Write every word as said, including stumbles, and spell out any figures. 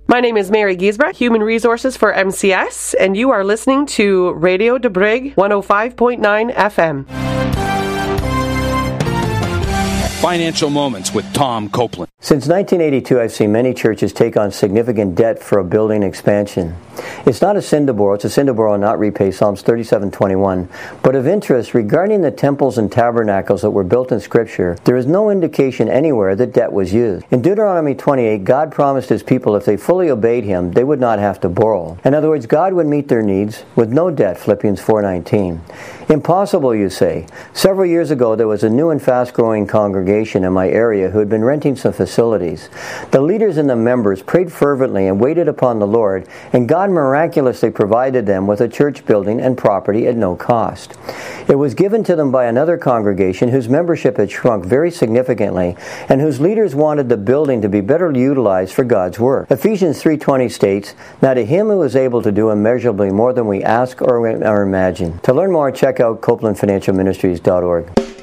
My name is Mary Giesbrecht, Human Resources for M C S, and you are listening to Radio De Brig one oh five point nine F M. Financial Moments with Tom Copeland. Since nineteen eighty-two, I've seen many churches take on significant debt for a building expansion. It's not a sin to borrow, it's a sin to borrow and not repay, Psalms thirty-seven twenty-one. But of interest, regarding the temples and tabernacles that were built in Scripture, there is no indication anywhere that debt was used. In Deuteronomy twenty-eight, God promised His people if they fully obeyed Him, they would not have to borrow. In other words, God would meet their needs with no debt, Philippians four nineteen. Impossible, you say. Several years ago, there was a new and fast-growing congregation in my area who had been renting some facilities. The leaders and the members prayed fervently and waited upon the Lord, and God miraculously provided them with a church building and property at no cost. It was given to them by another congregation whose membership had shrunk very significantly and whose leaders wanted the building to be better utilized for God's work. Ephesians three twenty states, "Now to Him who is able to do immeasurably more than we ask or, or imagine." To learn more, check out Copeland Financial Ministries dot org.